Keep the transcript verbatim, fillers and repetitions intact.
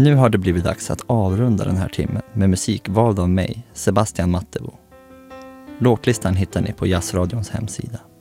Nu har det blivit dags att avrunda den här timmen med musik vald av mig, Sebastian Mattebo. Låtlistan hittar ni på Jazzradions hemsida.